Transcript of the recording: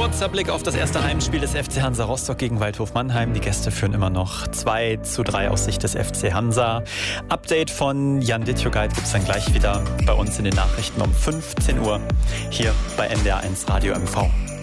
Kurzer Blick auf das erste Heimspiel des FC Hansa Rostock gegen Waldhof Mannheim. Die Gäste führen immer noch 2:3 aus Sicht des FC Hansa. Update von Jan Dittjogait gibt es dann gleich wieder bei uns in den Nachrichten um 15 Uhr hier bei NDR1 Radio MV.